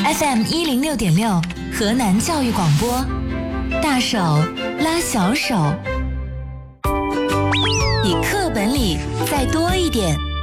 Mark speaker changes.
Speaker 1: FM106.6，河南教育广播，大手拉小手，比课本里再多一点。